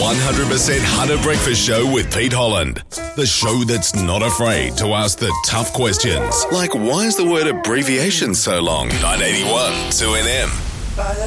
100% Hunter Breakfast Show with Pete Holland. The show that's not afraid to ask the tough questions. Like, why is the word abbreviation so long? 981 2NM.